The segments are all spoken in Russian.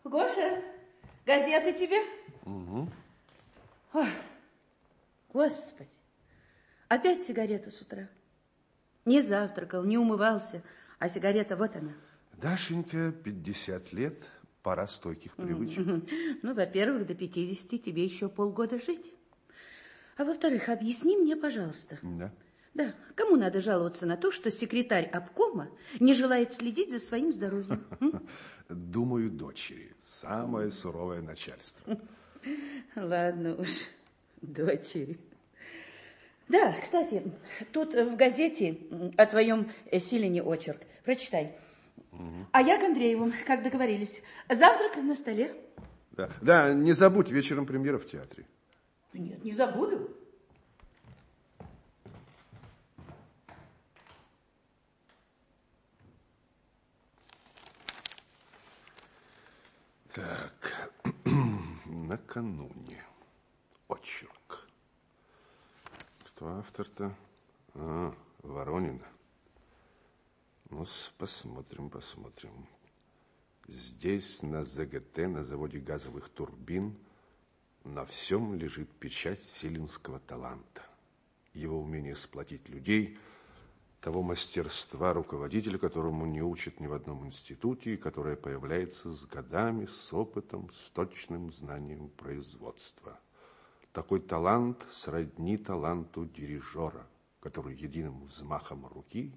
Гоша, газеты тебе? Угу. Ой, Господи, опять сигарета с утра. Не завтракал, не умывался, а сигарета вот она. Дашенька, 50 лет, пора стойких привычек. Ну, во-первых, до 50 тебе еще полгода жить. А во-вторых, объясни мне, пожалуйста. Да. Да, кому надо жаловаться на то, что секретарь обкома не желает следить за своим здоровьем? Думаю, дочери. Самое суровое начальство. Ладно уж, дочери. Да, кстати, тут в газете о твоем Силине очерк. Прочитай. А я к Андрееву, как договорились. Завтрак на столе. Да, не забудь, вечером премьера в театре. Нет, не забуду. Так, накануне. Очерк. Кто автор-то? Воронина. Ну, посмотрим. Здесь, на ЗГТ, на заводе газовых турбин, на всем лежит печать силинского таланта. Его умение сплотить людей, того мастерства руководителя, которому не учат ни в одном институте, и которое появляется с годами, с опытом, с точным знанием производства. Такой талант сродни таланту дирижера, который единым взмахом руки...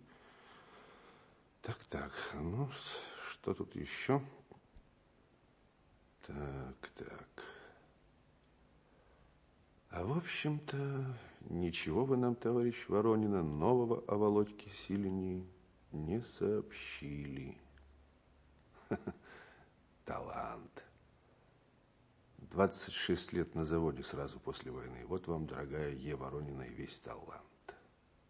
Так, ну, что тут еще? Так. А в общем-то, ничего вы нам, товарищ Воронина, нового о Володьке Силине не сообщили. Талант. 26 лет на заводе сразу после войны. Вот вам, дорогая Е. Воронина, и весь талант.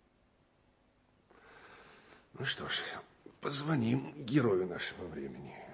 Ну что ж, позвоним герою нашего времени.